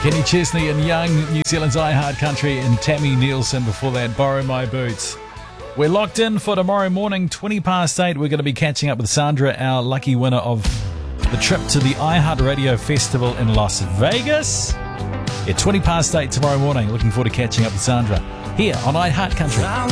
Kenny Chesney and Young, New Zealand's iHeart Country, and Tammy Nielsen before that, Borrow My Boots. We're locked in for tomorrow morning, 20 past 8. We're going to be catching up with Sandra, our lucky winner of the trip to the iHeart Radio Festival in Las Vegas. Yeah, 20 past 8 tomorrow morning. Looking forward to catching up with Sandra here on iHeart Country.